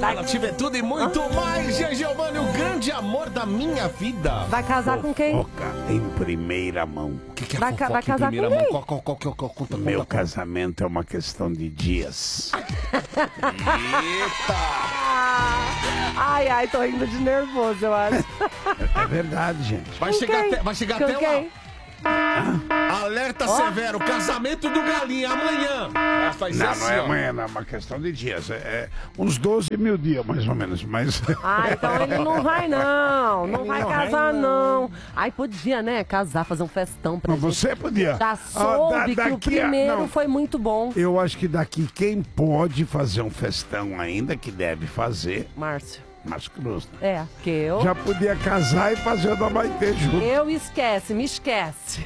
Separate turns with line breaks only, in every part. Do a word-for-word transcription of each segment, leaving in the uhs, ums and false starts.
Ela tiver tudo e muito mais. Jean Giovanni, o grande amor da minha vida.
Vai casar com quem?
Fofoca em primeira mão.
O que, que é
Vai,
fofoca
vai
em
casar
primeira
com
mão?
quem?
Qual, qual, qual, qual, qual, conta,
Meu
conta,
casamento é uma questão de dias.
Eita!
Ai, ai, tô indo de nervoso, eu acho.
É verdade, gente.
Vai
Com
chegar
quem?
até, vai chegar
Com
até
quem?
lá. Alerta severo, casamento do Galinha amanhã. Ah, vai ser
Não,
assim,
não é
ó.
amanhã, não, é uma questão de dias. É, é uns doze mil dias, mais ou menos. Mas
Ah, então ele não vai não, não
Ele
vai
não vai,
casar
não.
não. Ai, podia, né, casar, fazer um festão pra
Mas
gente.
você podia.
Já
Ah,
soube
da-
que o
daqui a-
primeiro
não.
foi muito bom.
eu acho que daqui quem pode fazer um festão ainda, que deve fazer,
Márcio.
Márcio Cruz. Né?
É, que eu...
Já podia casar e fazer o da Maitê junto.
Eu esquece, me esquece.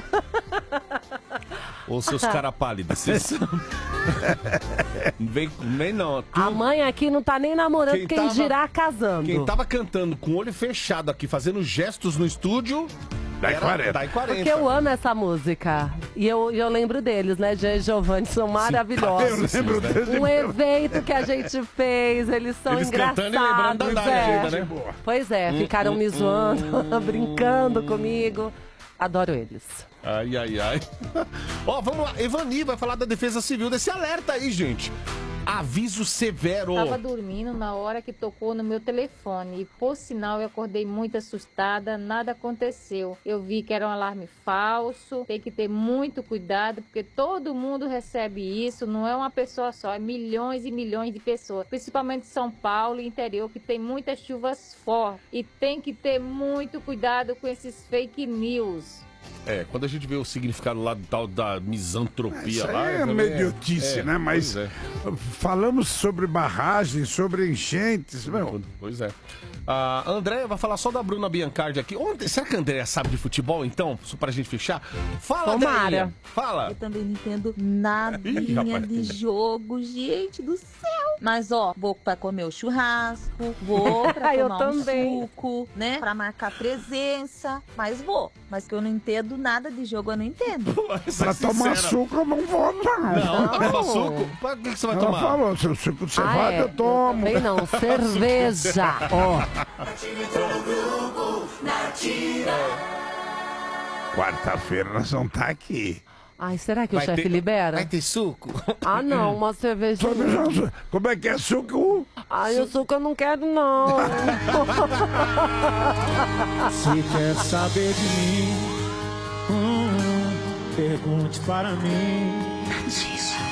Ô, seus cara pálidos, vocês... vem, vem não. Tu-
A mãe aqui não tá nem namorando,
Quem
quem,
tava-
dirá casando.
Quem tava cantando com o olho fechado aqui, fazendo gestos no estúdio...
Dai
era
quarenta.
Dai quarenta.
Porque eu amo essa música. E eu, eu lembro deles, né? Jean e Giovanni são
Eu
maravilhosos.
lembro dele.
Um evento que a gente fez, eles são
Eles cantando e lembrando da
engraçados.
Dai
é.
ainda, né?
Pois é, ficaram me zoando, brincando comigo. Adoro eles.
Ai, ai, ai. Ó, vamos lá. Evani vai falar da Defesa Civil desse alerta aí, gente. Aviso severo.
Tava dormindo na hora que tocou no meu telefone e, por sinal, eu acordei muito assustada, nada aconteceu. Eu vi que era um alarme falso, tem que ter muito cuidado, porque todo mundo recebe isso, não é uma pessoa só, é milhões e milhões de pessoas, principalmente São Paulo e interior, que tem muitas chuvas fortes. E tem que ter muito cuidado com esses fake news.
É, quando a gente vê o significado lá do tal da misantropia
Isso
lá...
aí é
também
mediotice,
é,
né? Mas
pois é.
falamos sobre barragens, sobre enchentes. Meu,
Pois é. A Andréia vai falar só da Bruna Biancardi aqui. Ontem, será que a Andréia sabe de futebol, então? Só pra gente fechar? Fala,
Tomara.
Andréia. Fala.
Eu também não entendo nadinha
Ih, rapaz.
de jogo, gente do céu. Mas, ó, vou pra comer o churrasco, vou pra
Eu
tomar um
também.
suco, né? Pra marcar presença, mas vou. Mas que eu não entendo nada de jogo, eu não entendo.
Essa
pra
é
tomar
sincera.
suco eu não vou, não.
Não, pra tomar
Não.
suco? Pra que que você vai
Ela
tomar?
falou, se o suco de cevada
Ah, é.
eu tomo.
Também não, cerveja.
Ó. Quarta-feira nós vamos estar aqui.
Ai, será que
Vai
o chefe
ter-
libera?
Vai ter suco?
Ah, não, uma cerveja.
Como é que é suco?
Ai, o suco eu não quero, não.
Se quer saber de mim, hum, pergunte para mim.